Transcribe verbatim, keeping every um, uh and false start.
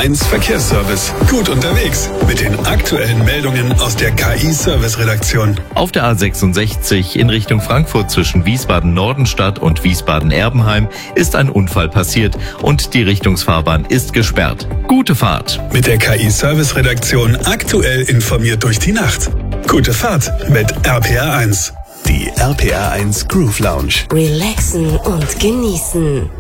eins Verkehrsservice. Gut unterwegs mit den aktuellen Meldungen aus der K I-Service-Redaktion. Auf der A sechsundsechzig in Richtung Frankfurt zwischen Wiesbaden-Nordenstadt und Wiesbaden-Erbenheim ist ein Unfall passiert und die Richtungsfahrbahn ist gesperrt. Gute Fahrt. Mit der K I-Service-Redaktion aktuell informiert durch die Nacht. Gute Fahrt mit R P R eins. Die R P R eins Groove Lounge. Relaxen und genießen.